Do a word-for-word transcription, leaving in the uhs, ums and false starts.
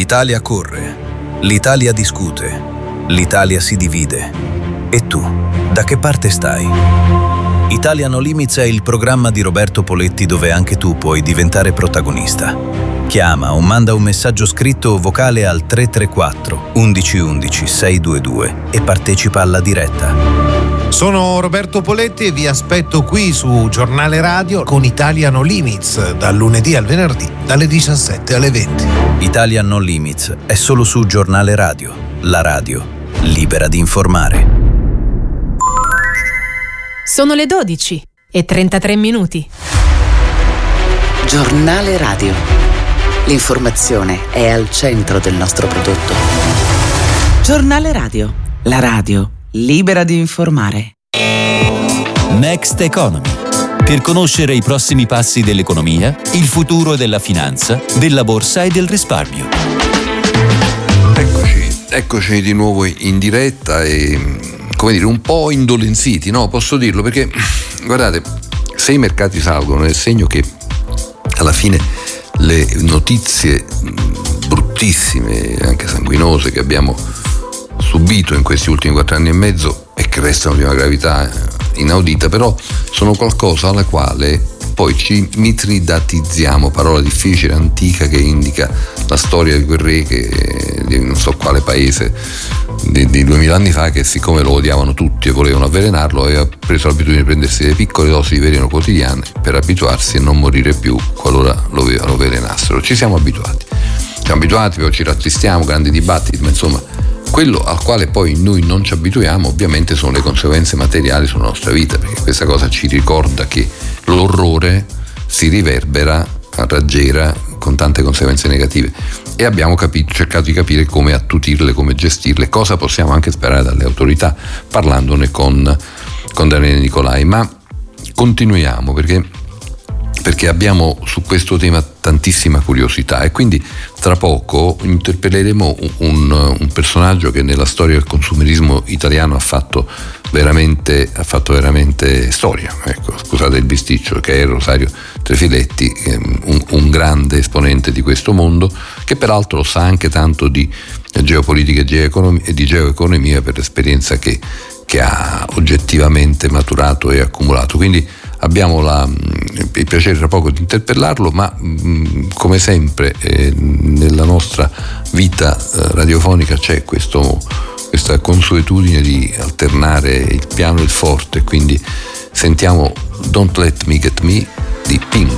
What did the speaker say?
L'Italia corre, l'Italia discute, l'Italia si divide. E tu, da che parte stai? Italia No Limits è il programma di Roberto Poletti dove anche tu puoi diventare protagonista. Chiama o manda un messaggio scritto o vocale al tre tre quattro undici undici seicentoventidue e partecipa alla diretta. Sono Roberto Poletti e vi aspetto qui su Giornale Radio con Italia No Limits, dal lunedì al venerdì, dalle diciassette alle venti. Italia No Limits è solo su Giornale Radio, la radio libera di informare. Sono le dodici e trentatré minuti. Giornale Radio. L'informazione è al centro del nostro prodotto. Giornale Radio. La radio libera di informare. Next Economy. Per conoscere i prossimi passi dell'economia, il futuro della finanza, della borsa e del risparmio. Eccoci, eccoci di nuovo in diretta e, come dire, un po' indolenziti, no? Posso dirlo perché, guardate, se i mercati salgono è il segno che alla fine le notizie bruttissime, anche sanguinose, che abbiamo subito in questi ultimi quattro anni e mezzo e che restano di una gravità inaudita, però sono qualcosa alla quale poi ci mitridatizziamo, parola difficile, antica, che indica la storia di quel re che, di non so quale paese di, di duemila anni fa, che siccome lo odiavano tutti e volevano avvelenarlo, aveva preso l'abitudine di prendersi delle piccole dosi di veleno quotidiane per abituarsi a non morire più qualora lo, lo avvelenassero. Ci siamo abituati, siamo abituati, poi ci rattristiamo, grandi dibattiti, ma insomma quello al quale poi noi non ci abituiamo ovviamente sono le conseguenze materiali sulla nostra vita, perché questa cosa ci ricorda che l'orrore si riverbera, raggiera con tante conseguenze negative e abbiamo capito, cercato di capire come attutirle, come gestirle, cosa possiamo anche sperare dalle autorità, parlandone con, con Daniele Nicolai. Ma continuiamo perché perché abbiamo su questo tema tantissima curiosità e quindi tra poco interpelleremo un, un personaggio che nella storia del consumerismo italiano ha fatto veramente, ha fatto veramente storia, ecco, scusate il bisticcio, che è Rosario Trefiletti, un, un grande esponente di questo mondo, che peraltro sa anche tanto di geopolitica e di geoeconomia per l'esperienza che, che ha oggettivamente maturato e accumulato. Quindi abbiamo la, il piacere tra poco di interpellarlo, ma mh, come sempre eh, nella nostra vita eh, radiofonica c'è questo, questa consuetudine di alternare il piano e il forte, quindi sentiamo Don't Let Me Get Me di Pink.